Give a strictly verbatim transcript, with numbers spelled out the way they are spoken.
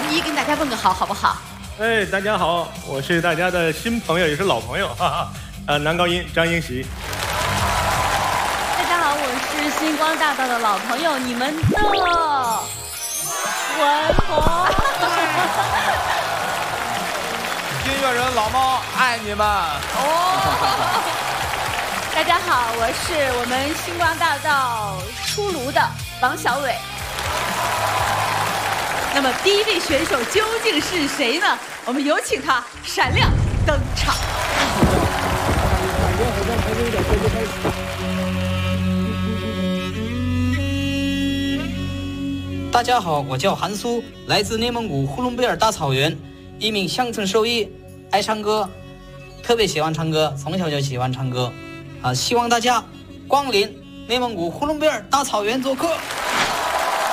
一跟大家问个好，好不好？ 哎，大家好，我是大家的新朋友，也是老朋友，哈哈。呃，男高音张英喜。 大家好，我是星光大道的老朋友，你们的文博。 音乐人老猫，爱你们。 哦。大家好，我是我们星光大道出炉的王小伟。那么第一位选手究竟是谁呢？我们有请他闪亮登场。 大家好，我叫韩苏，来自内蒙古呼伦贝尔大草原，一名乡村兽医，爱唱歌，特别喜欢唱歌，从小就喜欢唱歌，啊，希望大家光临内蒙古呼伦贝尔大草原做客。